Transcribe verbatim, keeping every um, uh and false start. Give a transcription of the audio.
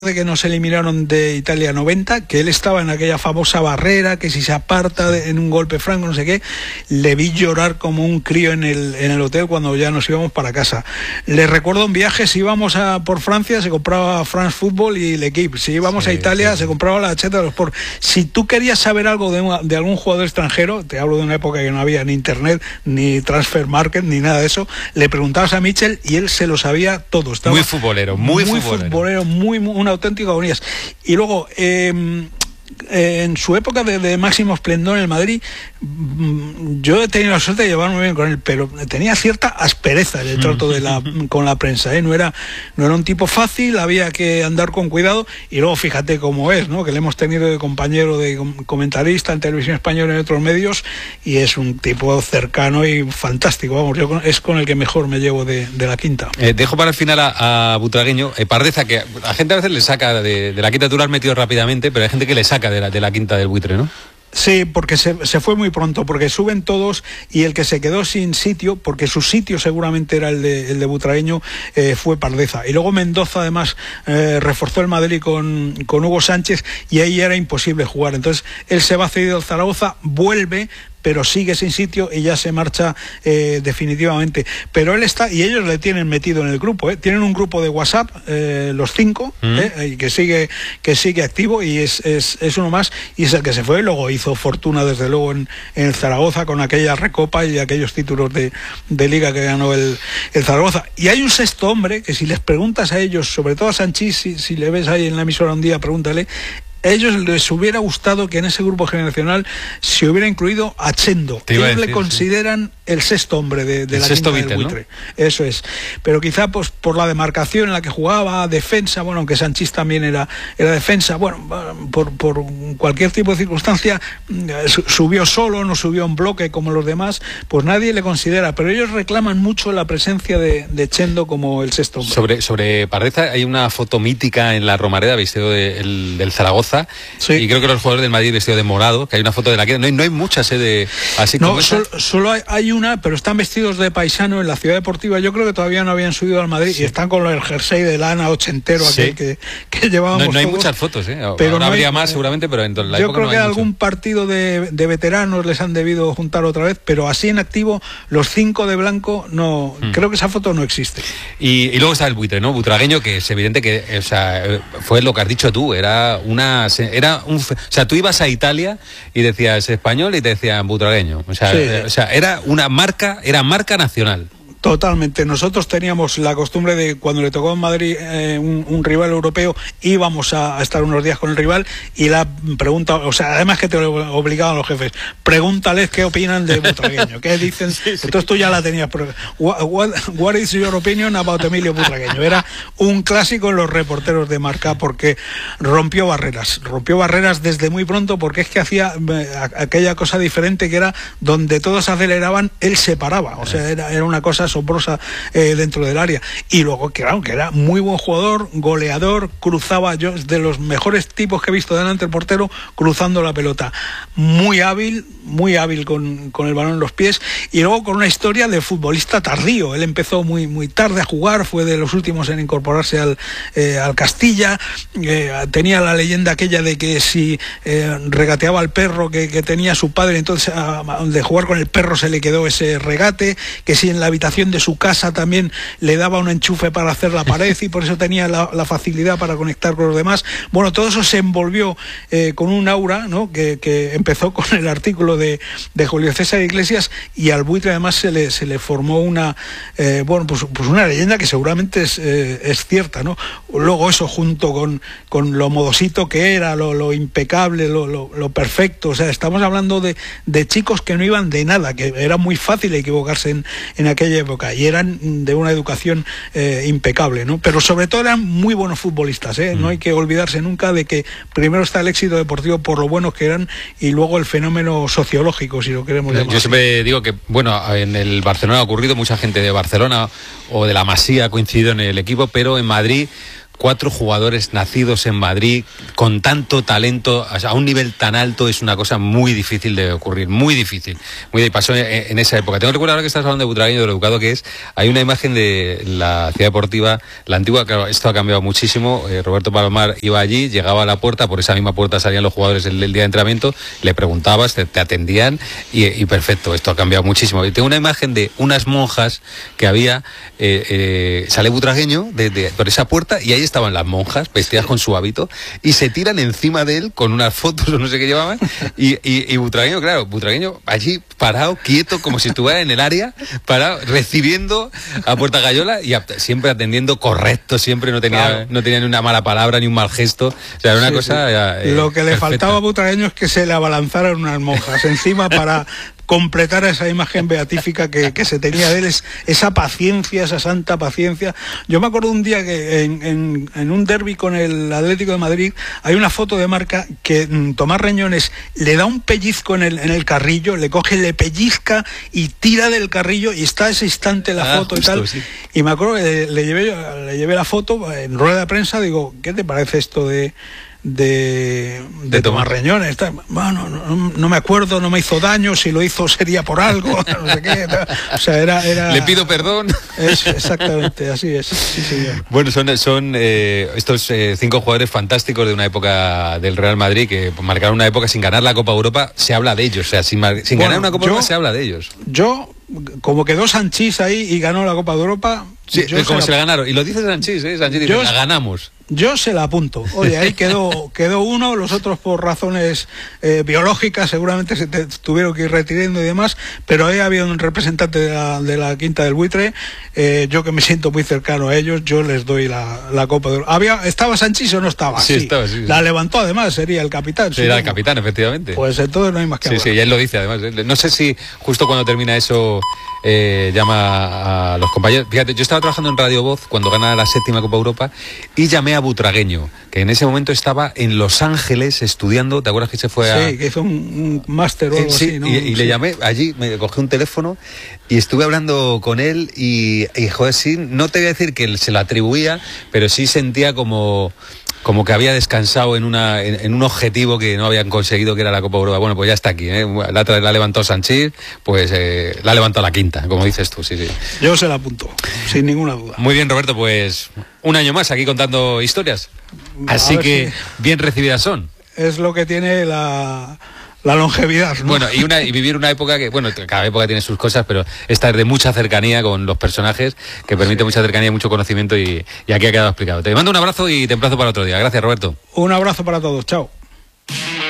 de que nos eliminaron de Italia noventa, que él estaba en aquella famosa barrera, que si se aparta de, en un golpe franco, no sé qué, le vi llorar como un crío en el, en el hotel cuando ya nos íbamos para casa. Le recuerdo un viaje, si íbamos a, por Francia, se compraba France Football y l'Equipe. Si íbamos sí, a Italia, sí. se compraba la cheta de los Sport. Si tú querías saber algo de, una, de algún jugador extranjero, te hablo de una época que no había ni internet, ni transfer market, ni nada de eso, le preguntabas a Michel y él se lo sabía todo. Estaba muy futbolero, muy, muy futbolero. futbolero, muy, muy una auténtica agonía. Y luego, eh, eh, en su época de, de máximo esplendor en el Madrid, yo he tenido la suerte de llevarme bien con él, pero tenía cierta aspereza en el trato de la, con la prensa, ¿eh? No era, no era un tipo fácil, había que andar con cuidado, y luego fíjate cómo es, ¿no? Que le hemos tenido de compañero, de comentarista en Televisión Española y en otros medios, y es un tipo cercano y fantástico, vamos, yo con, es con el que mejor me llevo de, de la quinta. Eh, dejo para el final a, a Butragueño, eh, Pardeza, que la gente a veces le saca de, de la quinta, tú lo has metido rápidamente, pero hay gente que le saca de la, de la quinta del Buitre, ¿no? Sí, porque se, se fue muy pronto, porque suben todos y el que se quedó sin sitio, porque su sitio seguramente era el de, el de Butragueño, eh, fue Pardeza. Y luego Mendoza además eh, reforzó el Madrid con, con Hugo Sánchez y ahí era imposible jugar. Entonces él se va cedido al Zaragoza, vuelve, pero sigue sin sitio y ya se marcha eh, definitivamente. Pero él está, y ellos le tienen metido en el grupo, ¿eh? Tienen un grupo de WhatsApp, eh, los cinco, mm. ¿eh? que sigue que sigue activo y es, es, es uno más, y es el que se fue. Luego hizo fortuna desde luego en, en el Zaragoza con aquella recopa y aquellos títulos de, de liga que ganó el, el Zaragoza. Y hay un sexto hombre que si les preguntas a ellos, sobre todo a Sanchís, si, si le ves ahí en la emisora un día, pregúntale. A ellos les hubiera gustado que en ese grupo generacional se hubiera incluido a Chendo. Ellos decir, le consideran sí. el sexto hombre de, de la quinta del Buitre, ¿no? Eso es. Pero quizá pues por la demarcación en la que jugaba, defensa, bueno, aunque Sanchís también era, era defensa, bueno, por, por cualquier tipo de circunstancia, subió solo, no subió en bloque como los demás, pues nadie le considera. Pero ellos reclaman mucho la presencia de, de Chendo como el sexto hombre. Sobre, sobre Pardeza hay una foto mítica en la Romareda, vestido de, el, del Zaragoza. Sí. Y creo que los jugadores del Madrid vestidos de morado, que hay una foto de la que no hay, no hay muchas eh, de así no, como solo, solo hay, hay una, pero están vestidos de paisano en la Ciudad Deportiva. Yo creo que todavía no habían subido al Madrid sí. y están con el jersey de lana ochentero sí. aquel que, que llevábamos. No, no hay todos, muchas fotos, ¿eh? Pero ahora no habría hay, más seguramente, pero en la yo época creo no que hay algún mucho. partido de, de veteranos les han debido juntar otra vez, pero así en activo los cinco de blanco no, hmm. creo que esa foto no existe. Y, y luego está el Buitre, ¿no? Butragueño, que es evidente que, o sea, fue lo que has dicho tú, era una, era un, o sea, tú ibas a Italia y decías español y te decían butragueño, o sea, sí. eh, o sea, era una marca, era marca nacional. Totalmente. Nosotros teníamos la costumbre de cuando le tocó en Madrid eh, un, un rival europeo, íbamos a, a estar unos días con el rival y la pregunta, o sea, además que te lo obligaban los jefes, pregúntales qué opinan de Butragueño, qué dicen. Sí, sí. Entonces tú ya la tenías. Pero, what, what, what is your opinion about Emilio Butragueño? Era un clásico en los reporteros de Marca porque rompió barreras, rompió barreras desde muy pronto porque es que hacía eh, aquella cosa diferente que era donde todos aceleraban, él se paraba, o sea, era, era una cosa asombrosa eh, dentro del área. Y luego, claro, que era muy buen jugador, goleador, cruzaba, yo de los mejores tipos que he visto delante del portero, cruzando la pelota. Muy hábil, muy hábil con, con el balón en los pies, y luego con una historia de futbolista tardío. Él empezó muy, muy tarde a jugar, fue de los últimos en incorporarse al, eh, al Castilla, eh, tenía la leyenda aquella de que si eh, regateaba al perro que, que tenía su padre, entonces a, a, de jugar con el perro se le quedó ese regate, que si en la habitación de su casa también le daba un enchufe para hacer la pared y por eso tenía la, la facilidad para conectar con los demás. Bueno, todo eso se envolvió eh, con un aura, ¿no? que, que empezó con el artículo de, de Julio César Iglesias, y al Buitre además se le, se le formó una eh, bueno, pues, pues una leyenda que seguramente es, eh, es cierta, ¿no? Luego eso junto con, con lo modosito que era, lo, lo impecable, lo, lo, lo perfecto, o sea, estamos hablando de, de chicos que no iban de nada, que era muy fácil equivocarse en, en aquella época, y eran de una educación eh, impecable, ¿no? Pero sobre todo eran muy buenos futbolistas, ¿eh? Mm. No hay que olvidarse nunca de que primero está el éxito deportivo por lo buenos que eran y luego el fenómeno sociológico, si lo queremos llamar. Yo siempre así. digo que, bueno, en el Barcelona ha ocurrido, mucha gente de Barcelona o de la Masía ha coincidido en el equipo, pero en Madrid, cuatro jugadores nacidos en Madrid con tanto talento, o sea, a un nivel tan alto, es una cosa muy difícil de ocurrir, muy difícil. Muy, pasó en, en esa época. Tengo que recordar ahora que estás hablando de Butragueño, de lo educado que es. Hay una imagen de la ciudad deportiva, la antigua, claro, esto ha cambiado muchísimo. Eh, Roberto Palomar iba allí, llegaba a la puerta, por esa misma puerta salían los jugadores el, el día de entrenamiento, le preguntabas, te, te atendían y, y perfecto, esto ha cambiado muchísimo. Y tengo una imagen de unas monjas que había, eh, eh, sale Butragueño de, de, por esa puerta y ahí estaban las monjas vestidas con su hábito y se tiran encima de él con unas fotos o no sé qué llevaban y, y, y Butragueño, claro, Butragueño allí parado, quieto, como si estuviera en el área, parado, recibiendo a Puerta Gallola y a, siempre atendiendo correcto, siempre no tenía, claro. no tenía ni una mala palabra ni un mal gesto, o sea, era una sí, cosa... Sí. Eh, Lo que le perfecta. faltaba a Butragueño es que se le abalanzaran unas monjas encima para completar esa imagen beatífica que, que se tenía de él, es, esa paciencia, esa santa paciencia. Yo me acuerdo un día que en, en, en un derbi con el Atlético de Madrid hay una foto de marca que mm, Tomás Reñones le da un pellizco en el, en el carrillo, le coge, le pellizca y tira del carrillo y está ese instante la ah, foto justo, y tal. Sí. Y me acuerdo que le, le, llevé, le llevé la foto en rueda de prensa, digo, ¿qué te parece esto de... de, de, de Tomás Reñones? Bueno, no, no me acuerdo, no me hizo daño, si lo hizo sería por algo, no sé qué, o sea, era, era... Le pido perdón. Es, exactamente, así es. Sí, señor. Bueno, son, son eh, estos eh, cinco jugadores fantásticos de una época del Real Madrid que marcaron una época sin ganar la Copa Europa, se habla de ellos, o sea, sin, sin bueno, ganar una Copa yo, Europa se habla de ellos. Yo, como quedó Sanchís ahí y ganó la Copa de Europa... Sí, como se, se la ganaron. Y lo dice Sanchís, ¿eh? Sanchís dice, yo, la ganamos. Yo se la apunto. Oye, ahí quedó quedó uno, los otros por razones eh, biológicas seguramente se te, tuvieron que ir retirando y demás, pero ahí había un representante de la, de la Quinta del Buitre, eh, yo que me siento muy cercano a ellos, yo les doy la, la Copa de Oro. Había, ¿estaba Sanchís o no estaba? Sí, sí. estaba, sí, sí. La levantó además, sería el capitán. Sí, era el capitán, efectivamente. Pues entonces no hay más que sí, hablar. Sí, sí, y él lo dice además. No sé si justo cuando termina eso eh, llama a los compañeros. Fíjate, yo estaba trabajando en Radio Voz cuando gana la séptima Copa Europa y llamé a Butragueño, que en ese momento estaba en Los Ángeles estudiando, ¿te acuerdas que se fue a...? Sí, que hizo un, un máster o algo sí, así, ¿no? Y, y sí. le llamé allí, me cogí un teléfono y estuve hablando con él y, y joder, sí, no te voy a decir que se lo atribuía, pero sí sentía como... como que había descansado en una en, en un objetivo que no habían conseguido, que era la Copa Europa. Bueno, pues ya está aquí, ¿eh? La, la levantó Sanchís, pues eh, la levantó la quinta, como dices tú, sí, sí. Yo se la apunto, sin ninguna duda. Muy bien, Roberto, pues un año más aquí contando historias. Así que si... bien recibidas son. Es lo que tiene la... la longevidad, ¿no? Bueno, y, una, y vivir una época que, bueno, cada época tiene sus cosas, pero esta es de mucha cercanía con los personajes, que permite sí. mucha cercanía y mucho conocimiento, y, y aquí ha quedado explicado. Te mando un abrazo y te emplazo para otro día. Gracias, Roberto. Un abrazo para todos, chao.